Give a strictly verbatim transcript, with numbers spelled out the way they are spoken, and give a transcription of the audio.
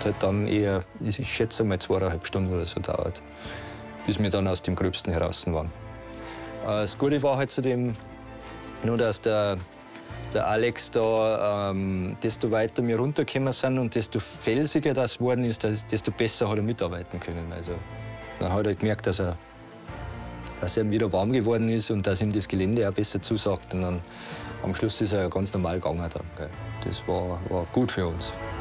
hat halt dann eher, ich schätze mal, zweieinhalb Stunden oder so gedauert, bis wir dann aus dem Gröbsten heraus waren. Das Gute war halt zudem nur, dass der, der Alex da, ähm, desto weiter wir runtergekommen sind und desto felsiger das geworden ist, desto besser hat er mitarbeiten können. Also, dann hat er gemerkt, dass er, dass er wieder warm geworden ist und dass ihm das Gelände auch besser zusagt. Und dann am Schluss ist er ganz normal gegangen. Dann, gell. Das war, war gut für uns.